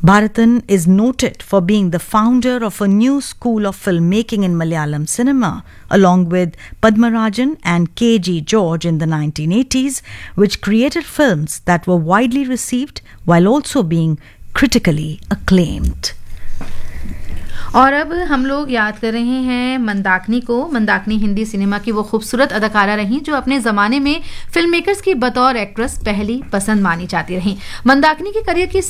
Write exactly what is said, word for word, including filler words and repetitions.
Bharathan is noted for being the founder of a new school of filmmaking in Malayalam cinema, along with Padmarajan and K G George in the nineteen eighties, which created films that were widely received while also being critically acclaimed. और अब हम लोग याद कर रहे हैं मंदाकिनी को। Mandakini Hindi cinema की वो खूबसूरत अदाकारा रहीं जो अपने ज़माने में फिल्म मेकर्स की बतौर एक्ट्रेस पहली पसंद मानी जाती रहीं। मंदाकिनी के करियर की